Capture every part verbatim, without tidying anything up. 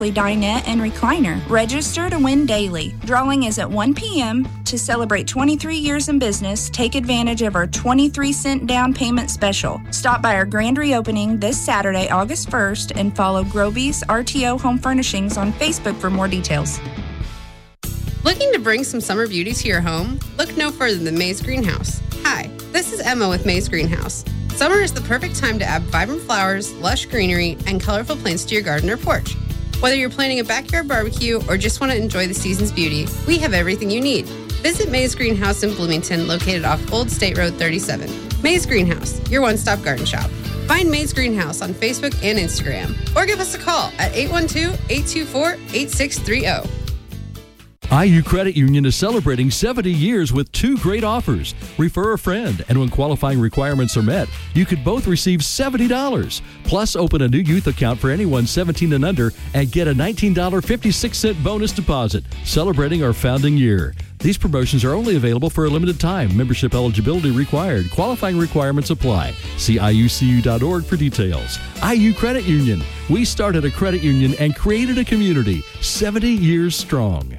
dinette and recliner. Register to win daily. Drawing is at one p.m. To celebrate twenty-three years in business, take advantage of our twenty-three cent down payment special. Stop by our grand reopening this Saturday, August first, and follow Groby's R T O Home Furnishings on Facebook for more details. Looking to bring some summer beauty to your home? Look no further than May's Greenhouse. Hi, this is Emma with May's Greenhouse. Summer is the perfect time to add vibrant flowers, lush greenery, and colorful plants to your garden or porch. Whether you're planning a backyard barbecue or just want to enjoy the season's beauty, we have everything you need. Visit May's Greenhouse in Bloomington, located off Old State Road thirty-seven. May's Greenhouse, your one-stop garden shop. Find May's Greenhouse on Facebook and Instagram, or give us a call at eight one two, eight two four, eight six three zero. I U Credit Union is celebrating seventy years with two great offers. Refer a friend, and when qualifying requirements are met, you could both receive seventy dollars. Plus, open a new youth account for anyone seventeen and under and get a nineteen dollars and fifty-six cents bonus deposit, celebrating our founding year. These promotions are only available for a limited time. Membership eligibility required. Qualifying requirements apply. See I U C U dot org for details. I U Credit Union. We started a credit union and created a community seventy years strong.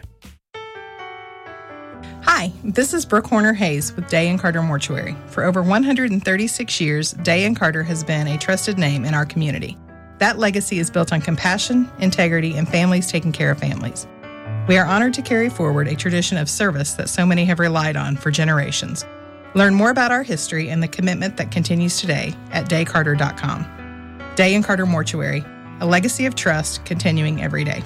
Hi, this is Brooke Horner Hayes with Day and Carter Mortuary. For over one hundred thirty-six years, Day and Carter has been a trusted name in our community. That legacy is built on compassion, integrity, and families taking care of families. We are honored to carry forward a tradition of service that so many have relied on for generations. Learn more about our history and the commitment that continues today at day carter dot com. Day and Carter Mortuary, a legacy of trust continuing every day.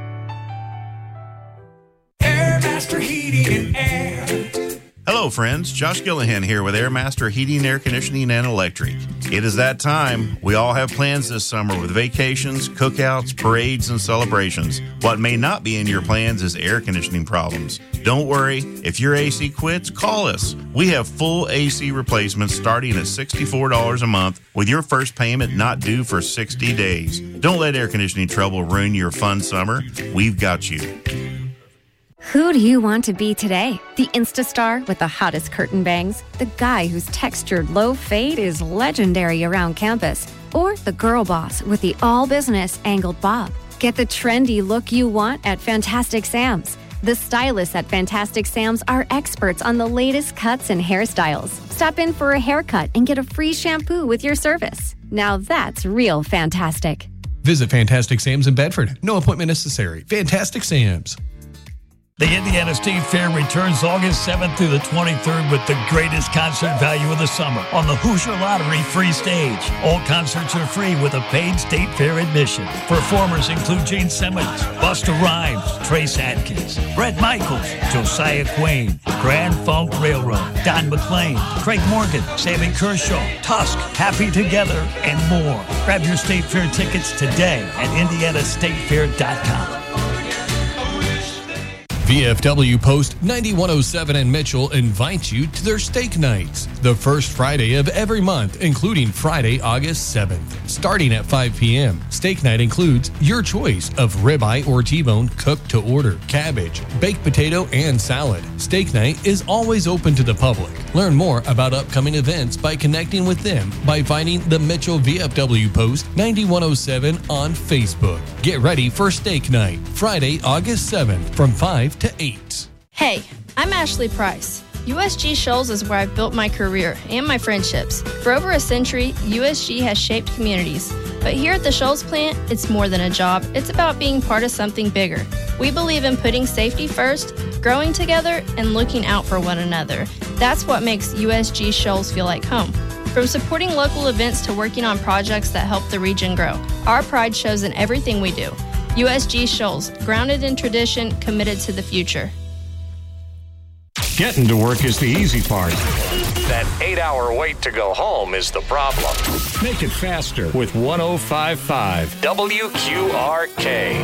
Airmaster Heating and Air. Hello, friends. Josh Gillihan here with Airmaster Heating, Air Conditioning, and Electric. It is that time. We all have plans this summer with vacations, cookouts, parades, and celebrations. What may not be in your plans is air conditioning problems. Don't worry. If your A C quits, call us. We have full A C replacements starting at sixty-four dollars a month with your first payment not due for sixty days. Don't let air conditioning trouble ruin your fun summer. We've got you. Who do you want to be today? The Instastar with the hottest curtain bangs? The guy whose textured low fade is legendary around campus? Or the girl boss with the all-business angled bob? Get the trendy look you want at Fantastic Sam's. The stylists at Fantastic Sam's are experts on the latest cuts and hairstyles. Stop in for a haircut and get a free shampoo with your service. Now that's real fantastic. Visit Fantastic Sam's in Bedford. No appointment necessary. Fantastic Sam's. The Indiana State Fair returns August seventh through the twenty-third with the greatest concert value of the summer on the Hoosier Lottery free stage. All concerts are free with a paid State Fair admission. Performers include Gene Simmons, Busta Rhymes, Trace Adkins, Bret Michaels, Josiah Quain, Grand Funk Railroad, Don McLean, Craig Morgan, Sammy Kershaw, Tusk, Happy Together, and more. Grab your State Fair tickets today at indiana state fair dot com. V F W Post ninety-one oh seven and Mitchell invite you to their steak nights, the first Friday of every month, including Friday, August seventh. Starting at five p.m., steak night includes your choice of ribeye or T-bone cooked to order, cabbage, baked potato, and salad. Steak night is always open to the public. Learn more about upcoming events by connecting with them by finding the Mitchell V F W Post ninety-one oh seven on Facebook. Get ready for steak night, Friday, August seventh from five to eight. Hey, I'm Ashley Price. U S G Shoals is where I've built my career and my friendships. For over a century, U S G has shaped communities. But here at the Shoals plant, it's more than a job. It's about being part of something bigger. We believe in putting safety first, growing together, and looking out for one another. That's what makes U S G Shoals feel like home. From supporting local events to working on projects that help the region grow, our pride shows in everything we do. U S G Shoals, grounded in tradition, committed to the future. Getting to work is the easy part. That eight-hour wait to go home is the problem. Make it faster with one oh five point five W Q R K.